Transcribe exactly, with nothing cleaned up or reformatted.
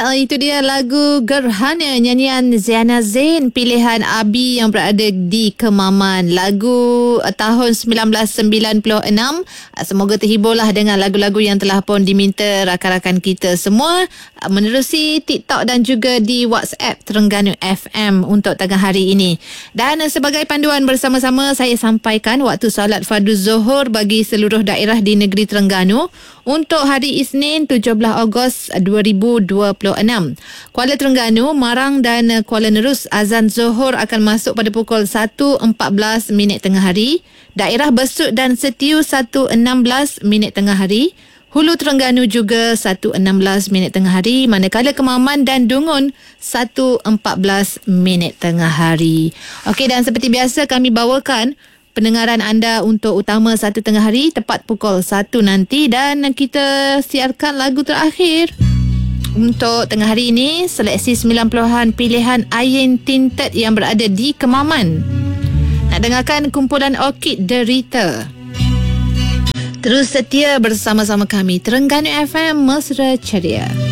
Uh, itu dia lagu Gerhana nyanyian Ziana Zain, pilihan Abi yang berada di Kemaman. Lagu uh, tahun sembilan belas sembilan puluh enam. Uh, semoga terhiburlah dengan lagu-lagu yang telah pun diminta rakan-rakan kita semua uh, menerusi TikTok dan juga di WhatsApp Terengganu F M untuk tengah hari ini. Dan uh, sebagai panduan bersama-sama, saya sampaikan waktu solat fardu Zuhur bagi seluruh daerah di negeri Terengganu untuk hari Isnin tujuh belas Ogos dua ribu dua puluh enam. Kuala Terengganu, Marang dan Kuala Nerus azan Zuhur akan masuk pada pukul satu empat belas minit tengah hari. Daerah Besut dan Setiu satu enam belas minit tengah hari. Hulu Terengganu juga satu enam belas minit tengah hari. Manakala Kemaman dan Dungun satu empat belas minit tengah hari. Okey, dan seperti biasa kami bawakan pendengaran anda untuk utama satu tengah hari tepat pukul satu nanti, dan kita siarkan lagu terakhir untuk tengah hari ini, seleksi sembilan puluhan pilihan Ayin Tinted yang berada di Kemaman. Nak dengarkan kumpulan Orchid Derita. Terus setia bersama-sama kami, Terengganu F M, Mesra Ceria.